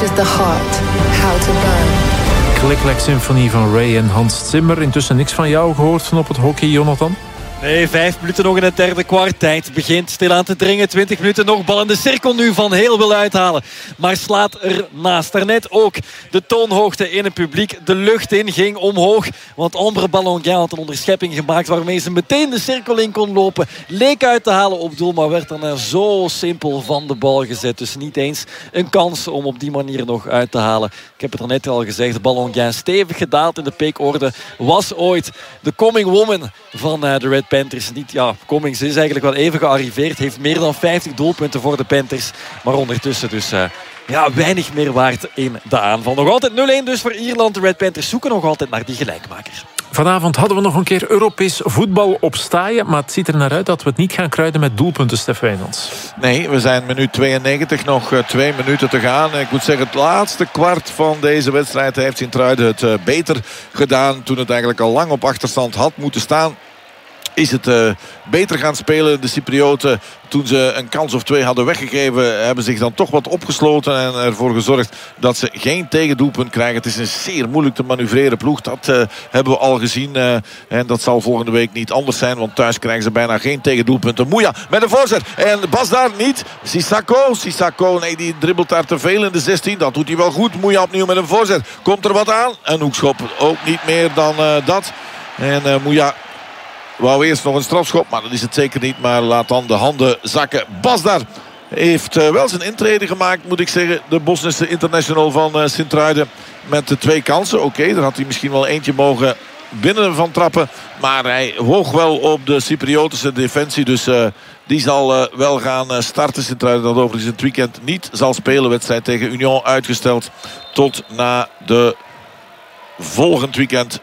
teaches the heart how to burn. Klik-Lek-symfonie van Ray en Hans Zimmer. Intussen niks van jou gehoord van op het hockey, Jonathan? Nee, 5 minuten nog in het derde kwart. Tijd begint stilaan te dringen. 20 minuten nog. Bal in de cirkel nu. Van Heel wil uithalen. Maar slaat er naast. Daarnet ook de toonhoogte in het publiek. De lucht in ging omhoog. Want Ambre Ballonguin had een onderschepping gemaakt waarmee ze meteen de cirkel in kon lopen. Leek uit te halen op doel. Maar werd dan zo simpel van de bal gezet. Dus niet eens een kans om op die manier nog uit te halen. Ik heb het er net al gezegd. Ballonguin stevig gedaald in de peekorde. Was ooit de coming woman van de Red Panthers. Niet, ja, Cummings is eigenlijk wel even gearriveerd. Heeft meer dan 50 doelpunten voor de Panthers. Maar ondertussen dus weinig meer waard in de aanval. Nog altijd 0-1 dus voor Ierland. De Red Panthers zoeken nog altijd naar die gelijkmaker. Vanavond hadden we nog een keer Europees voetbal op staaien. Maar het ziet er naar uit dat we het niet gaan kruiden met doelpunten, Stef Wijnands. Nee, we zijn minuut 92. Nog 2 minuten te gaan. Ik moet zeggen, het laatste kwart van deze wedstrijd heeft Sint-Truiden het beter gedaan. Toen het eigenlijk al lang op achterstand had moeten staan, is het beter gaan spelen. De Cyprioten, toen ze een kans of 2 hadden weggegeven, hebben zich dan toch wat opgesloten en ervoor gezorgd dat ze geen tegendoelpunt krijgen. Het is een zeer moeilijk te manoeuvreren ploeg. Dat hebben we al gezien. En dat zal volgende week niet anders zijn, want thuis krijgen ze bijna geen tegendoelpunten. Moeja met een voorzet. En Bas daar niet. Sissako, nee, die dribbelt daar te veel in de 16. Dat doet hij wel goed. Moeja opnieuw met een voorzet. Komt er wat aan? Een hoekschop. Ook niet meer dan dat. En Moeja wou eerst nog een strafschop, maar dat is het zeker niet. Maar laat dan de handen zakken. Basdar heeft wel zijn intrede gemaakt, moet ik zeggen. De Bosnische international van Sint-Truiden. Met de 2 kansen. Oké, daar had hij misschien wel eentje mogen binnen van trappen. Maar hij woog wel op de Cypriotische defensie. Dus die zal wel gaan starten. Sint-Truiden dat overigens in het weekend niet zal spelen. Wedstrijd tegen Union uitgesteld tot na de volgend weekend.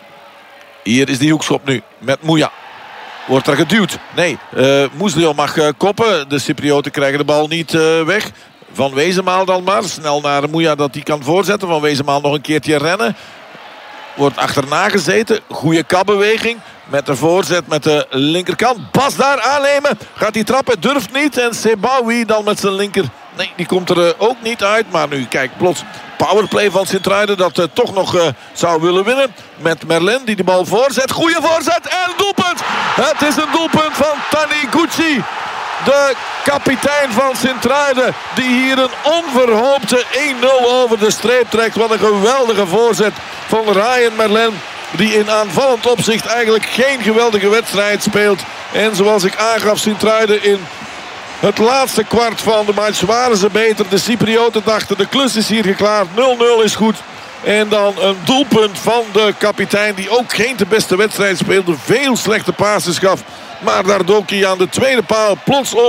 Hier is die hoekschop nu met Moeja. Wordt er geduwd? Nee, Moesliel mag koppen. De Cyprioten krijgen de bal niet weg. Van Wezenmaal dan maar. Snel naar Moeja dat hij kan voorzetten. Van Wezenmaal nog een keertje rennen. Wordt achterna gezeten. Goede kapbeweging. Met de voorzet met de linkerkant. Bas daar aannemen. Gaat hij trappen? Durft niet. En Sebaoui dan met zijn linker. Nee, die komt er ook niet uit. Maar nu, kijk, plots powerplay van Sint-Truiden dat toch nog zou willen winnen. Met Merlin die de bal voorzet. Goeie voorzet en doelpunt. Het is een doelpunt van Taniguchi. De kapitein van Sint-Truiden. Die hier een onverhoopte 1-0 over de streep trekt. Wat een geweldige voorzet van Ryan Merlin. Die in aanvallend opzicht eigenlijk geen geweldige wedstrijd speelt. En zoals ik aangaf, Sint-Truiden in het laatste kwart van de match waren ze beter. De Cyprioten dachten, de klus is hier geklaard. 0-0 is goed. En dan een doelpunt van de kapitein, die ook geen de beste wedstrijd speelde. Veel slechte passes gaf. Maar daar dook hij aan de tweede paal plots op.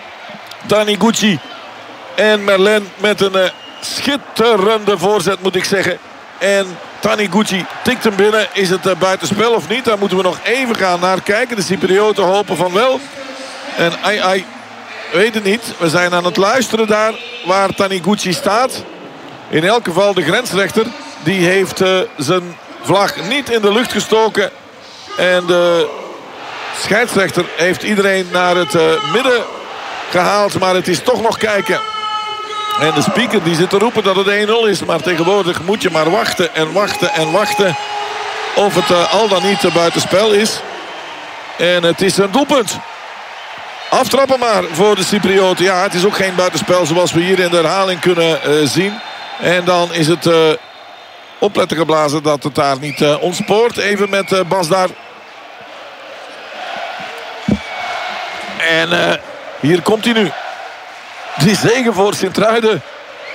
Taniguchi en Merlin met een schitterende voorzet, moet ik zeggen. En Taniguchi tikt hem binnen. Is het buitenspel of niet? Daar moeten we nog even gaan naar kijken. De Cyprioten hopen van wel. En weet het niet. We zijn aan het luisteren daar waar Taniguchi staat. In elk geval de grensrechter. Die heeft zijn vlag niet in de lucht gestoken. En de scheidsrechter heeft iedereen naar het midden gehaald. Maar het is toch nog kijken. En de speaker die zit te roepen dat het 1-0 is. Maar tegenwoordig moet je maar wachten en wachten en wachten. Of het al dan niet buitenspel is. En het is een doelpunt. Aftrappen maar voor de Cyprioten. Ja, het is ook geen buitenspel zoals we hier in de herhaling kunnen zien. En dan is het opletten geblazen dat het daar niet ontspoort. Even met Bas daar. En hier komt hij nu. Die zege voor Sint-Truiden.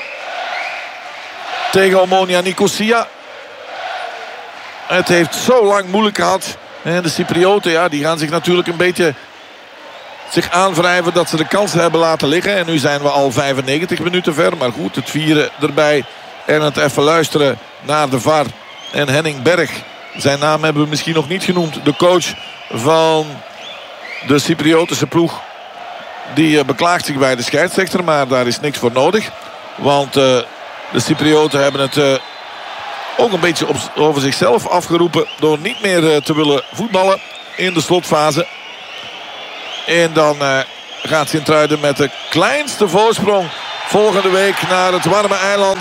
Tegen Omonia Nicosia. Het heeft zo lang moeilijk gehad. En de Cyprioten, ja, die gaan zich natuurlijk een beetje aanwrijven dat ze de kansen hebben laten liggen. En nu zijn we al 95 minuten ver. Maar goed, het vieren erbij. En het even luisteren naar de VAR. En Henning Berg. Zijn naam hebben we misschien nog niet genoemd. De coach van de Cypriotische ploeg. Die beklaagt zich bij de scheidsrechter. Maar daar is niks voor nodig. Want de Cyprioten hebben het ook een beetje over zichzelf afgeroepen. Door niet meer te willen voetballen in de slotfase. En dan gaat Sint-Truiden met de kleinste voorsprong volgende week naar het warme eiland.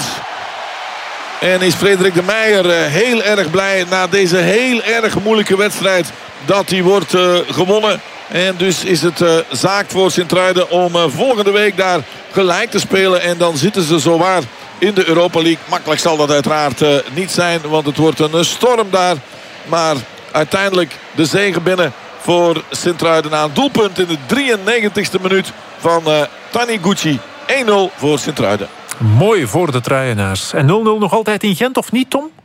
En is Frederik de Meijer heel erg blij na deze heel erg moeilijke wedstrijd dat die wordt gewonnen. En dus is het zaak voor Sint-Truiden om volgende week daar gelijk te spelen. En dan zitten ze zowaar in de Europa League. Makkelijk zal dat uiteraard niet zijn, want het wordt een storm daar. Maar uiteindelijk de zege binnen voor Sint-Truiden na een doelpunt in de 93e minuut van Taniguchi. 1-0 voor Sint-Truiden. Mooi voor de Truienaars. En 0-0 nog altijd in Gent, of niet, Tom?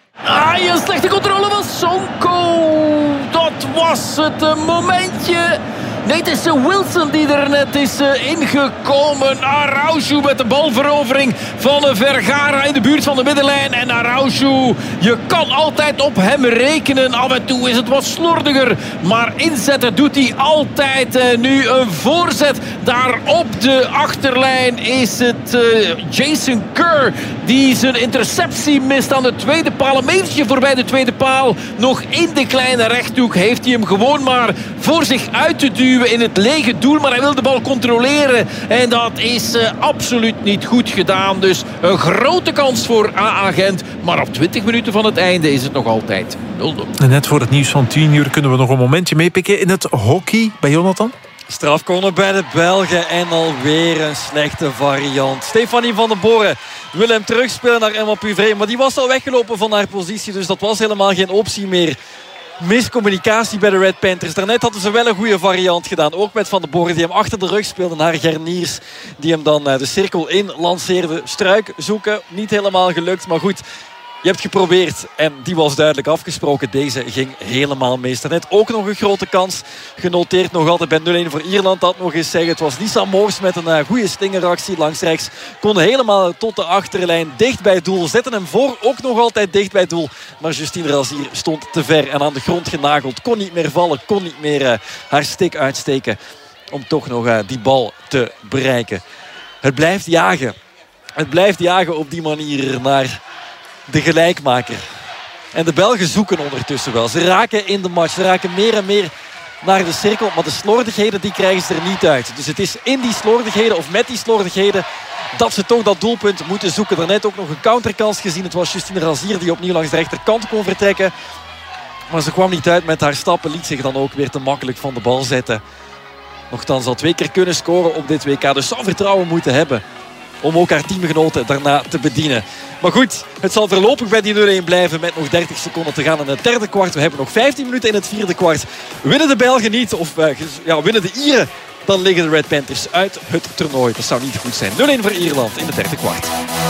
Een slechte controle van Sonko. Dat was het momentje. Nee, het is Wilson die er net is ingekomen. Araujo met de balverovering van Vergara in de buurt van de middenlijn. En Araujo, je kan altijd op hem rekenen. Af en toe is het wat slordiger. Maar inzetten doet hij altijd. Nu een voorzet. Daar op de achterlijn is het Jason Kerr die zijn interceptie mist aan de tweede paal. Een metertje voorbij de tweede paal. Nog in de kleine rechthoek heeft hij hem gewoon maar voor zich uit te duwen in het lege doel, maar hij wil de bal controleren en dat is absoluut niet goed gedaan. Dus een grote kans voor AA Gent, maar op 20 minuten van het einde is het nog altijd 0-0. En net voor het nieuws van 10 uur kunnen we nog een momentje meepikken in het hockey bij Jonathan. Strafcorner bij de Belgen en alweer een slechte variant. Stefanie van den Borre wil hem terugspelen naar Emma Puvré, maar die was al weggelopen van haar positie, dus dat was helemaal geen optie meer. Miscommunicatie bij de Red Panthers. Daarnet hadden ze wel een goede variant gedaan. Ook met Van den Borre die hem achter de rug speelde naar Gerniers. Die hem dan de cirkel in lanceerde. Struik zoeken. Niet helemaal gelukt. Maar goed, je hebt geprobeerd. En die was duidelijk afgesproken. Deze ging helemaal mis. Daarnet ook nog een grote kans. Genoteerd nog altijd bij 0-1 voor Ierland. Dat nog eens zeggen. Het was Lisa Moors met een goede slingeractie langs rechts. Kon helemaal tot de achterlijn. Dicht bij het doel. Zetten hem voor. Ook nog altijd dicht bij het doel. Maar Justine Razier stond te ver. En aan de grond genageld. Kon niet meer vallen. Kon niet meer haar stick uitsteken. Om toch nog die bal te bereiken. Het blijft jagen. Het blijft jagen op die manier naar de gelijkmaker. En de Belgen zoeken ondertussen wel. Ze raken in de match. Ze raken meer en meer naar de cirkel. Maar de slordigheden die krijgen ze er niet uit. Dus het is in die slordigheden of met die slordigheden dat ze toch dat doelpunt moeten zoeken. Daarnet ook nog een counterkans gezien. Het was Justine Razier die opnieuw langs de rechterkant kon vertrekken. Maar ze kwam niet uit met haar stappen. Liet zich dan ook weer te makkelijk van de bal zetten. Nochtans al 2 keer kunnen scoren op dit WK. Dus zou vertrouwen moeten hebben om ook haar teamgenoten daarna te bedienen. Maar goed, het zal voorlopig bij die 0-1 blijven met nog 30 seconden te gaan in het derde kwart. We hebben nog 15 minuten in het vierde kwart. Winnen de Belgen niet, of winnen de Ieren, dan liggen de Red Panthers uit het toernooi. Dat zou niet goed zijn. 0-1 voor Ierland in het derde kwart.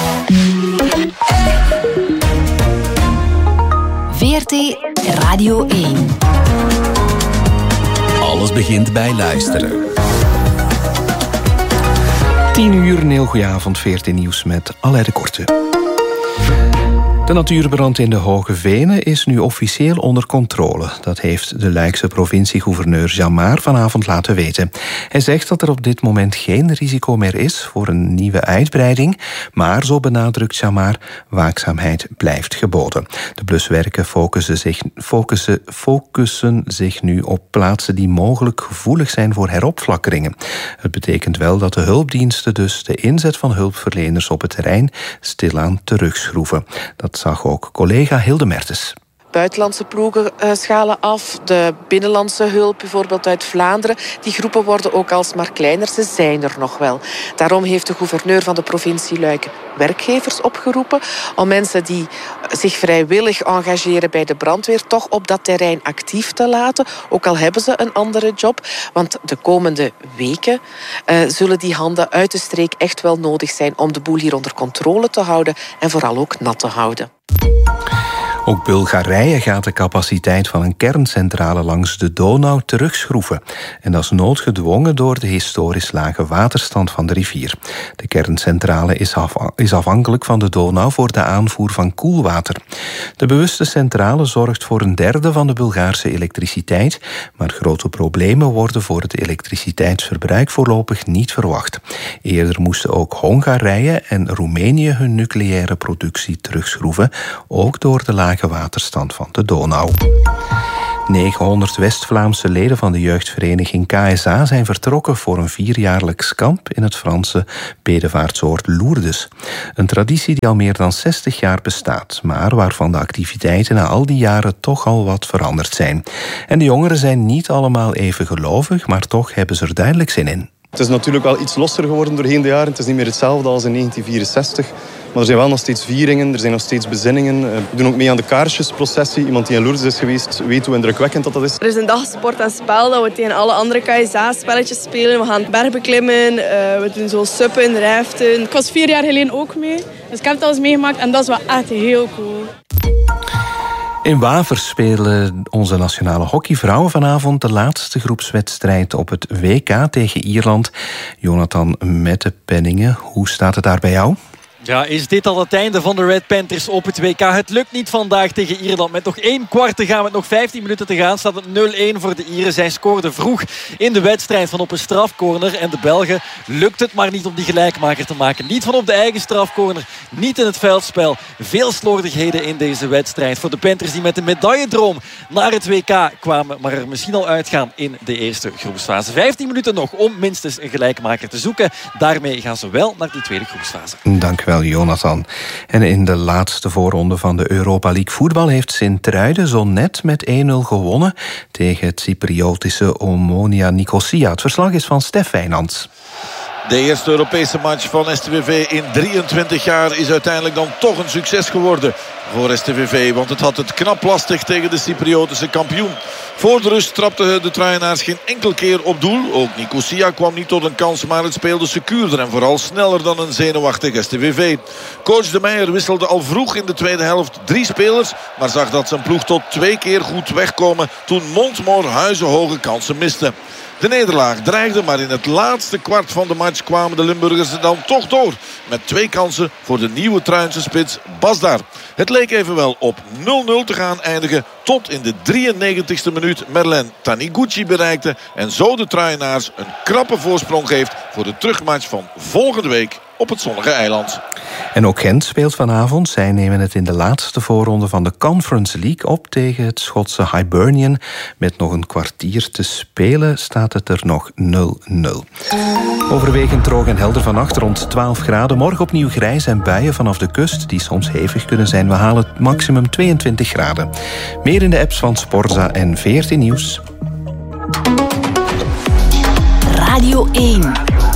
VRT Radio 1. Alles begint bij luisteren. 10 uur, een heel goeie avond, VRT Nieuws met Alain de Korte. De natuurbrand in de Hoge Venen is nu officieel onder controle. Dat heeft de Luikse provincie-gouverneur Jean Maar vanavond laten weten. Hij zegt dat er op dit moment geen risico meer is voor een nieuwe uitbreiding, maar, zo benadrukt Jean Maar, waakzaamheid blijft geboden. De bluswerken focussen zich nu op plaatsen die mogelijk gevoelig zijn voor heropflakkeringen. Het betekent wel dat de hulpdiensten dus de inzet van hulpverleners op het terrein stilaan terugschroeven. Dat zag ook collega Hilde Mertens. Buitenlandse ploegen schalen af. De binnenlandse hulp, bijvoorbeeld uit Vlaanderen. Die groepen worden ook alsmaar kleiner. Ze zijn er nog wel. Daarom heeft de gouverneur van de provincie Luik werkgevers opgeroepen om mensen die zich vrijwillig engageren bij de brandweer toch op dat terrein actief te laten. Ook al hebben ze een andere job. Want de komende weken zullen die handen uit de streek echt wel nodig zijn om de boel hier onder controle te houden en vooral ook nat te houden. Ook Bulgarije gaat de capaciteit van een kerncentrale langs de Donau terugschroeven. En dat is noodgedwongen door de historisch lage waterstand van de rivier. De kerncentrale is afhankelijk van de Donau voor de aanvoer van koelwater. De bewuste centrale zorgt voor 1/3 van de Bulgaarse elektriciteit, maar grote problemen worden voor het elektriciteitsverbruik voorlopig niet verwacht. Eerder moesten ook Hongarije en Roemenië hun nucleaire productie terugschroeven, ook door de lage waterstand van de Donau. 900 West-Vlaamse leden van de jeugdvereniging KSA zijn vertrokken voor een 4-jaarlijks kamp in het Franse bedevaartsoord Lourdes. Een traditie die al meer dan 60 jaar bestaat, maar waarvan de activiteiten na al die jaren toch al wat veranderd zijn. En de jongeren zijn niet allemaal even gelovig, maar toch hebben ze er duidelijk zin in. Het is natuurlijk wel iets losser geworden doorheen de jaren. Het is niet meer hetzelfde als in 1964. Maar er zijn wel nog steeds vieringen, er zijn nog steeds bezinningen. We doen ook mee aan de kaarsjesprocessie. Iemand die in Lourdes is geweest weet hoe indrukwekkend dat is. Er is een dag sport en spel dat we tegen alle andere KSA-spelletjes spelen. We gaan bergbeklimmen, we doen zo suppen, raften. Ik was 4 jaar geleden ook mee, dus ik heb het al eens meegemaakt en dat is wel echt heel cool. In Waver spelen onze nationale hockeyvrouwen vanavond de laatste groepswedstrijd op het WK tegen Ierland. Jonathan Mettepenningen, hoe staat het daar bij jou? Ja, is dit al het einde van de Red Panthers op het WK? Het lukt niet vandaag tegen Ierland. Met nog 1 kwart te gaan, met nog 15 minuten te gaan, staat het 0-1 voor de Ieren. Zij scoorden vroeg in de wedstrijd van op een strafcorner. En de Belgen lukt het maar niet om die gelijkmaker te maken. Niet van op de eigen strafcorner, niet in het veldspel. Veel slordigheden in deze wedstrijd. Voor de Panthers die met een medailledroom naar het WK kwamen, maar er misschien al uitgaan in de eerste groepsfase. 15 minuten nog om minstens een gelijkmaker te zoeken. Daarmee gaan ze wel naar die tweede groepsfase. Dank u wel, Jonathan. En in de laatste voorronde van de Europa League voetbal heeft Sint-Truiden zo net met 1-0 gewonnen tegen het Cypriotische Omonia Nicosia. Het verslag is van Stef Wijnands. De eerste Europese match van STVV in 23 jaar is uiteindelijk dan toch een succes geworden voor STVV. Want het had het knap lastig tegen de Cypriotische kampioen. Voor de rust trapten de Truienaars geen enkel keer op doel. Ook Nicosia kwam niet tot een kans, maar het speelde secuurder en vooral sneller dan een zenuwachtig STVV. Coach De Meijer wisselde al vroeg in de tweede helft 3 spelers, maar zag dat zijn ploeg tot 2 keer goed wegkomen toen Montmoor huizenhoge kansen miste. De nederlaag dreigde, maar in het laatste kwart van de match kwamen de Limburgers er dan toch door. Met 2 kansen voor de nieuwe Truinse spits Basdar. Het leek evenwel op 0-0 te gaan eindigen tot in de 93ste minuut Merlin Taniguchi bereikte. En zo de Truienaars een krappe voorsprong geeft voor de terugmatch van volgende week op het zonnige eiland. En ook Gent speelt vanavond. Zij nemen het in de laatste voorronde van de Conference League op tegen het Schotse Hibernian. Met nog een kwartier te spelen staat het er nog 0-0. Overwegend droog en helder vannacht rond 12 graden. Morgen opnieuw grijs en buien vanaf de kust die soms hevig kunnen zijn. We halen het maximum 22 graden. Meer in de apps van Sporza en VRT Nieuws. Radio 1.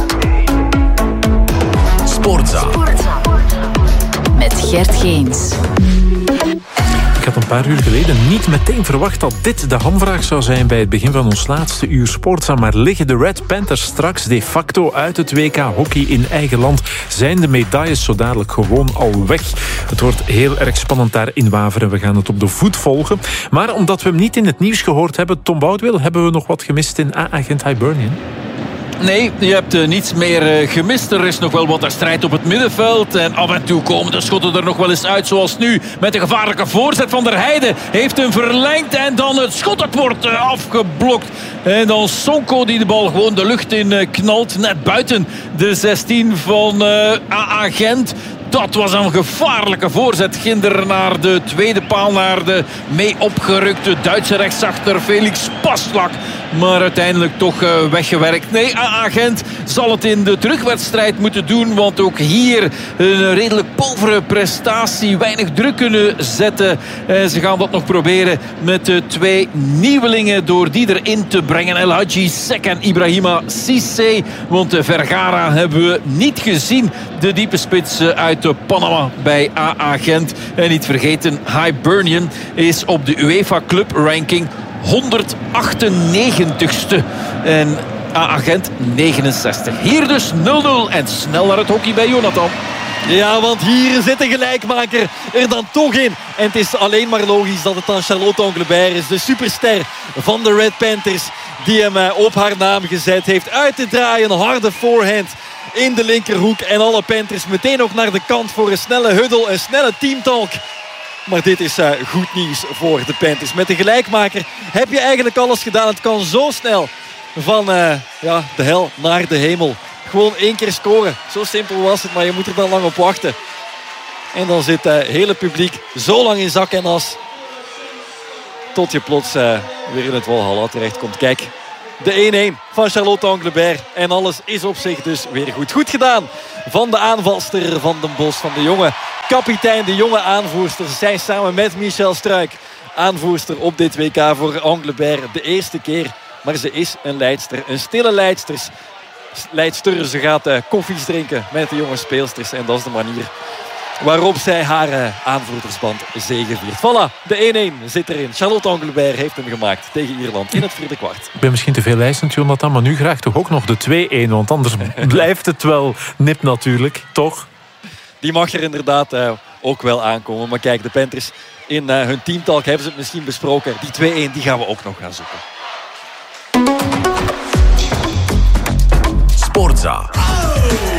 Sportza. Met Gert Geens. Ik had een paar uur geleden niet meteen verwacht dat dit de hamvraag zou zijn bij het begin van ons laatste uur Sportza. Maar liggen de Red Panthers straks de facto uit het WK hockey in eigen land? Zijn de medailles zo dadelijk gewoon al weg? Het wordt heel erg spannend daar in Waver en we gaan het op de voet volgen. Maar omdat we hem niet in het nieuws gehoord hebben, Tom Boudewil, hebben we nog wat gemist in A-agent Hibernian? Nee, je hebt niets meer gemist. Er is nog wel wat strijd op het middenveld. En af en toe komen de schotten er nog wel eens uit. Zoals nu met de gevaarlijke voorzet van der Heijden. Heeft hem verlengd en dan het schot. Het wordt afgeblokt. En dan Sonko die de bal gewoon de lucht in knalt. Net buiten de 16 van AA Gent. Dat was een gevaarlijke voorzet. Ginder naar de tweede paal. Naar de mee opgerukte Duitse rechtsachter Felix Paslak. Maar uiteindelijk toch weggewerkt. Nee, AA Gent zal het in de terugwedstrijd moeten doen. Want ook hier een redelijk povere prestatie. Weinig druk kunnen zetten. Ze gaan dat nog proberen met de 2 nieuwelingen. Door die erin te brengen. El Hadji Sek en Ibrahima Cissé. Want Vergara hebben we niet gezien. De diepe spits uit Panama bij AA Gent. En niet vergeten, Hibernian is op de UEFA Club Ranking 198ste. En AA Gent 69. Hier dus 0-0 en snel naar het hockey bij Jonathan. Ja, want hier zit een gelijkmaker er dan toch in. En het is alleen maar logisch dat het dan Charlotte Anglebert is. De superster van de Red Panthers. Die hem op haar naam gezet heeft. Uit te draaien, een harde forehand in de linkerhoek. En alle Panthers meteen ook naar de kant voor een snelle huddle. Een snelle teamtalk. Maar dit is goed nieuws voor de Panthers. Met de gelijkmaker heb je eigenlijk alles gedaan. Het kan zo snel van de hel naar de hemel. Gewoon 1 keer scoren. Zo simpel was het, maar je moet er dan lang op wachten. En dan zit het hele publiek zo lang in zak en as. tot je plots weer in het Walhalla terechtkomt. Kijk, de 1-1 van Charlotte Anglebert. En alles is op zich dus weer goed. Goed gedaan van de aanvalster van Den Bosch. Van de jonge kapitein, de jonge aanvoerster. Zij samen met Michel Struik aanvoerster op dit WK voor Anglebert. De eerste keer. Maar ze is een leidster. Een stille leidster. Ze gaat koffies drinken met de jonge speelsters. En dat is de manier waarop zij haar aanvoerdersband zegeviert. Voilà, de 1-1 zit erin. Charlotte Anglebert heeft hem gemaakt tegen Ierland in het vierde kwart. Ik ben misschien te veel lijstend, Jonathan, maar nu graag toch ook nog de 2-1. Want anders blijft het wel nip natuurlijk, toch? Die mag er inderdaad ook wel aankomen. Maar kijk, de Panthers in hun teamtalk hebben ze het misschien besproken. Die 2-1 die gaan we ook nog gaan zoeken. Sportza.